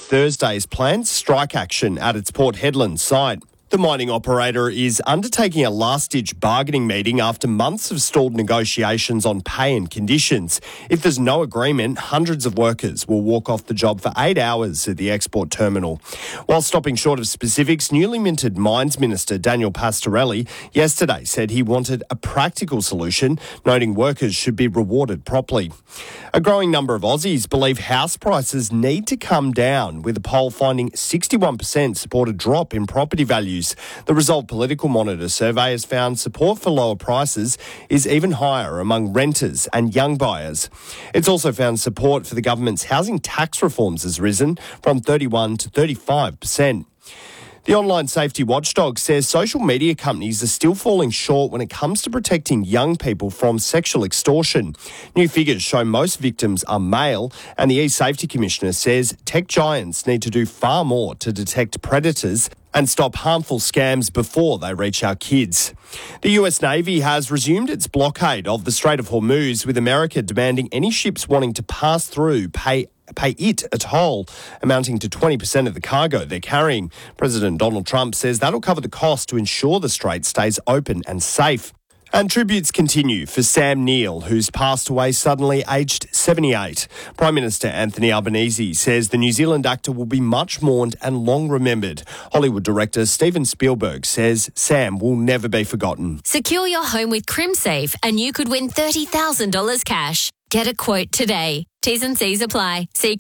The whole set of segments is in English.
Thursday's planned strike action at its Port Hedland site. The mining operator is undertaking a last-ditch bargaining meeting after months of stalled negotiations on pay and conditions. If there's no agreement, hundreds of workers will walk off the job for 8 hours at the export terminal. While stopping short of specifics, newly minted Mines Minister Daniel Pastorelli yesterday said he wanted a practical solution, noting workers should be rewarded properly. A growing number of Aussies believe house prices need to come down, with a poll finding 61% support a drop in property values. The Resolve Political Monitor survey has found support for lower prices is even higher among renters and young buyers. It's also found support for the government's housing tax reforms has risen from 31 to 35%. The online safety watchdog says social media companies are still falling short when it comes to protecting young people from sexual extortion. New figures show most victims are male, and the eSafety Commissioner says tech giants need to do far more to detect predators and stop harmful scams before they reach our kids. The US Navy has resumed its blockade of the Strait of Hormuz, with America demanding any ships wanting to pass through pay it a toll amounting to 20% of the cargo they're carrying. President Donald Trump says that'll cover the cost to ensure the strait stays open and safe. And tributes continue for Sam Neill, who's passed away suddenly, aged 78. Prime Minister Anthony Albanese says the New Zealand actor will be much mourned and long remembered. Hollywood director Steven Spielberg says Sam will never be forgotten. Secure your home with CrimSafe and you could win $30,000 cash. Get a quote today. T's and C's apply. See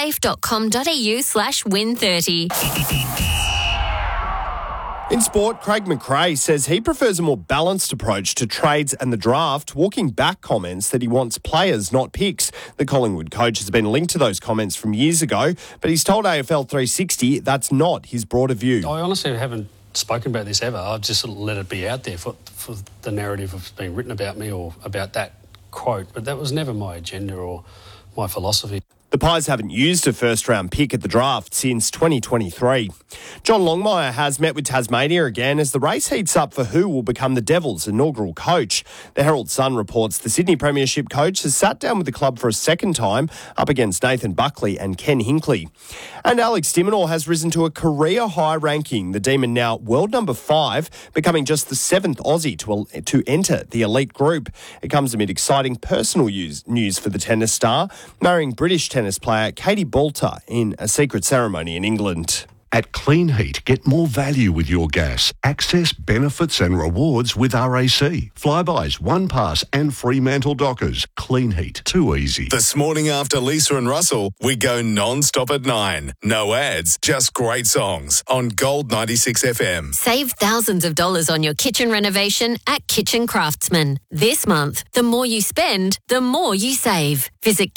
crimsafe.com.au/win30. In sport, Craig McRae says he prefers a more balanced approach to trades and the draft, walking back comments that he wants players, not picks. The Collingwood coach has been linked to those comments from years ago, but he's told AFL 360 that's not his broader view. I honestly haven't spoken about this ever. I've just sort of let it be out there for the narrative of being written about me or about that quote, but that was never my agenda or my philosophy. The Pies haven't used a first-round pick at the draft since 2023. John Longmire has met with Tasmania again as the race heats up for who will become the Devils' inaugural coach. The Herald Sun reports the Sydney Premiership coach has sat down with the club for a second time, up against Nathan Buckley and Ken Hinkley. And Alex de Minaur has risen to a career-high ranking, the Demon now world number 5, becoming just the 7th Aussie to enter the elite group. It comes amid exciting personal news for the tennis star, marrying British tennis player Katie Boulter in a secret ceremony in England. At Clean Heat, get more value with your gas. Access benefits and rewards with RAC. Flybys, one pass and Fremantle Dockers. Clean Heat, too easy. This morning after Lisa and Russell, we go non-stop at 9. No ads, just great songs on Gold 96 FM. Save thousands of dollars on your kitchen renovation at Kitchen Craftsman. This month, the more you spend, the more you save. Visit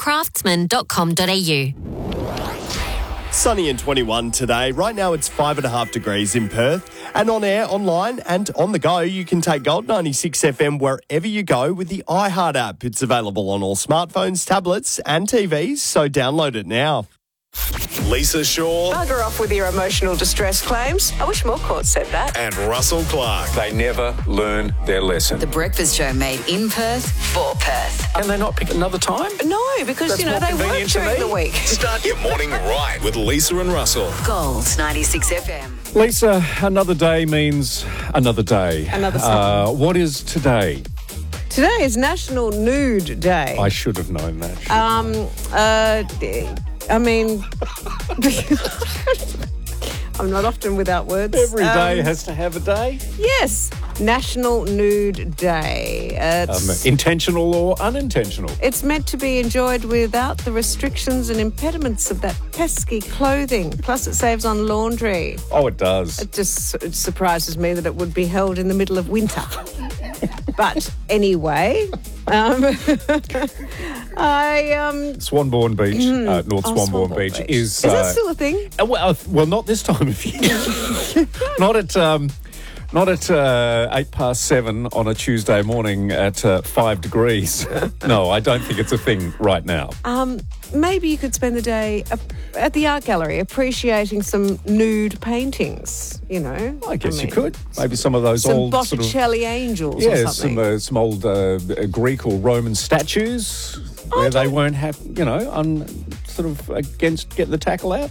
kitchencraftsman.com.au. Sunny and 21 today. Right now it's 5.5 degrees in Perth. And on air, online and on the go, you can take Gold 96 FM wherever you go with the iHeart app. It's available on all smartphones, tablets and TVs, so download it now. Lisa Shaw. Bugger off with your emotional distress claims. I wish more courts said that. And Russell Clark. They never learn their lesson. The Breakfast Show made in Perth for Perth. Can they not pick another time? No, because, they work during the week. Start your morning right with Lisa and Russell. Gold 96 FM. Lisa, another day means another day. Another song. What is today? Today is National Nude Day. I should have known that. I'm not often without words. Every day has to have a day? Yes. National Nude Day. Intentional or unintentional? It's meant to be enjoyed without the restrictions and impediments of that pesky clothing. Plus, it saves on laundry. Oh, it does. It surprises me that it would be held in the middle of winter. But anyway, Swanbourne Beach, North Swanbourne Beach is that still a thing? Well, not this time of year. Not at 7:08 on a Tuesday morning at 5 degrees. No, I don't think it's a thing right now. Maybe you could spend the day at the art gallery appreciating some nude paintings, I guess you could. Maybe some of those some old Botticelli angels or something. Yeah, some old Greek or Roman statues where they weren't get the tackle out.